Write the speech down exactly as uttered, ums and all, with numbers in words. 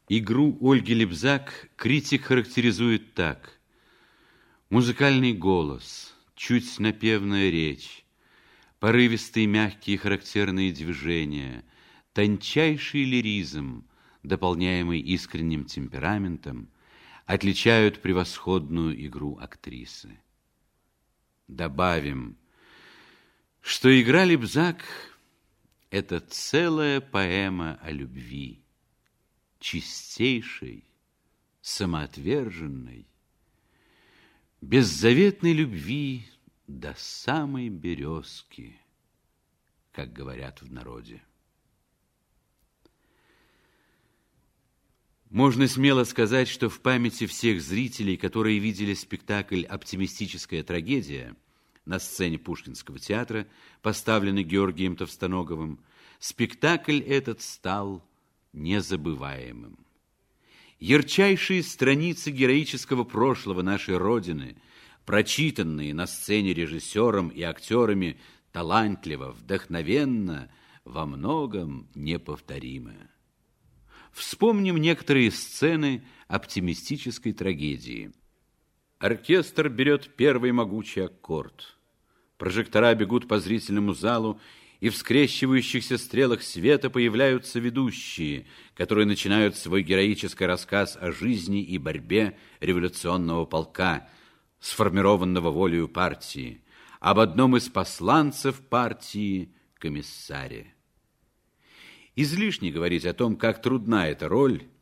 Игру Ольги Лебзак критик характеризует так: музыкальный голос, чуть напевная речь, порывистые мягкие характерные движения, тончайший лиризм, дополняемый искренним темпераментом, отличают превосходную игру актрисы. Добавим, что игра Лебзак – это целая поэма о любви, чистейшей, самоотверженной, беззаветной любви до самой березки, как говорят в народе. Можно смело сказать, что в памяти всех зрителей, которые видели спектакль «Оптимистическая трагедия» на сцене Пушкинского театра, поставленный Георгием Товстоноговым, спектакль этот стал незабываемым. Ярчайшие страницы героического прошлого нашей Родины, прочитанные на сцене режиссером и актерами талантливо, вдохновенно, во многом неповторимы. Вспомним некоторые сцены оптимистической трагедии. Оркестр берет первый могучий аккорд. Прожектора бегут по зрительному залу, и в скрещивающихся стрелах света появляются ведущие, которые начинают свой героический рассказ о жизни и борьбе революционного полка, сформированного волею партии, об одном из посланцев партии, комиссаре. Излишне говорить о том, как трудна эта роль,